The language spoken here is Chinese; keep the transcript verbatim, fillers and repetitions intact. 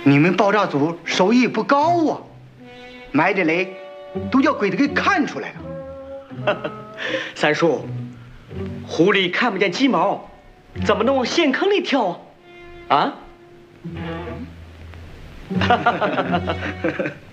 你们爆炸组手艺不高啊，埋的雷都叫鬼子给看出来了。 三叔，狐狸看不见鸡毛，怎么能往陷坑里跳啊？啊？